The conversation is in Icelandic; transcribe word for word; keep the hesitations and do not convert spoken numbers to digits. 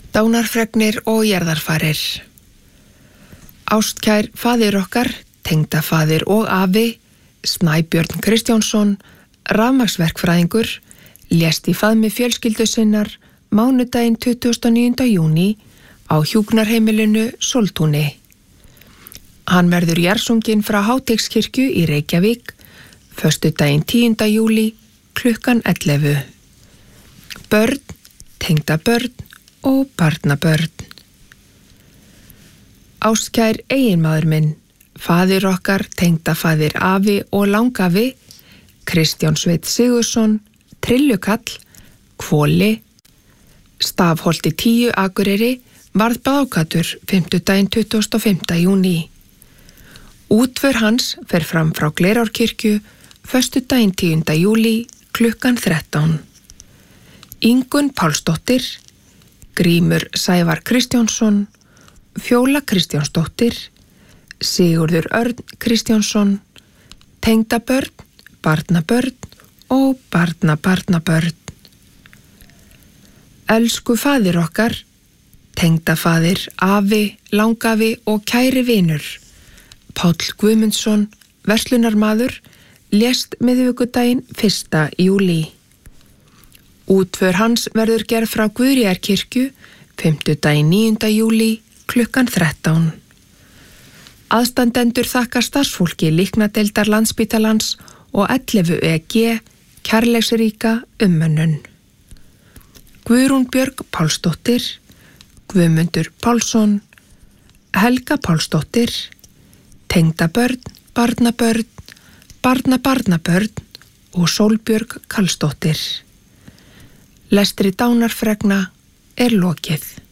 Dánarfregnir og jarðarfarir. Ástkær faðir okkar, tengdafaðir og afi, Snæbjörn Kristjánsson, rafmagnsverkfræðingur, lést í faðmi fjölskyldu sinnar mánudaginn tuttugasta og níunda júní á hjúkrunarheimilinu Sóltúni. Hann verður jarðsunginn frá Háteigskirkju í Reykjavík, föstudaginn tíunda júlí klukkan ellefu. Börn, tengdabörn og barnabörn. Ástkær eiginmaður minn, faðir okkar, tengdafaðir afi og langafi, Kristján Sveinn Sigurðsson, Trillukall, Hvoli, Stafholti tíu Akureyri, varð bráðkatur fimmtudaginn tuttugasta og fimmta júní. Útför hans fer fram frá Glerárkirkju, föstudaginn tíunda júlí klukkan þrettán. Ingunn Pálsdóttir, Grímur Sævar Kristjánsson, Fjóla Kristjánsdóttir, Sigurður Örn Kristjánsson, tengdabörn, barnabörn og barnabarnabörn. Elsku faðir okkar, tengdafaðir, afi, langafi og kæri vinur, Páll Guðmundsson, verslunarmaður, lést miðvikudaginn fyrsta júlí. Útför hans verður gerð frá Guðríðarkirkju fimmtudaginn níunda júlí klukkan þrettán. Aðstandendur þakka starfsfólki líknadeildar Landspítalans og ellefu E G kærleiksríka umönnun. Guðrún Björg Pálsdóttir, Guðmundur Pálsson, Helga Pálsdóttir, tengdabörn, barnabörn, barnabarnabörn og Sólbjörg Karlsdóttir. Lestri dánarfregna er lokið.